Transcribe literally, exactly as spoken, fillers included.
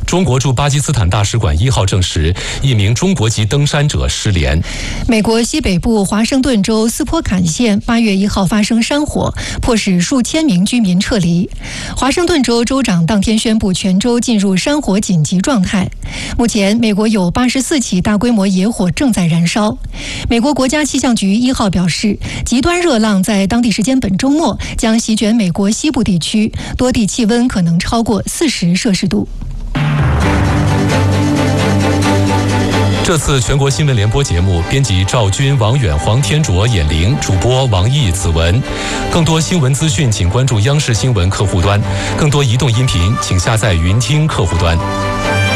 中国驻巴基斯坦大使馆一号证实，一名中国籍登山者失联。 美国西北部华盛顿州斯波坎县八月一号发生山火，迫使数千名居民撤离。华盛顿州州长当天宣布，全州进入山火紧急状态。目前，美国有八十四起大规模野火正在燃烧。美国国家气象局一号表示，极端热浪在当地时间本周末将席卷美国西部地区，多地气温可能超过四十摄氏度。 这次全国新闻联播节目，编辑赵军、王远、黄天卓、闫玲，主播王毅、子文。更多新闻资讯，请关注央视新闻客户端；更多移动音频，请下载云听客户端。